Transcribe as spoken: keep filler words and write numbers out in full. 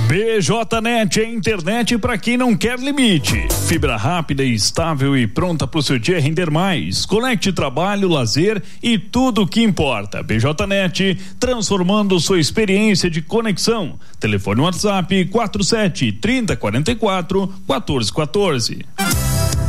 B J Net é internet para quem não quer limite. Fibra rápida, estável e pronta para o seu dia render mais. Conecte trabalho, lazer e tudo o que importa. B J Net, transformando sua experiência de conexão. Telefone WhatsApp quatro sete, trinta, quarenta e quatro, quatorze, quatorze.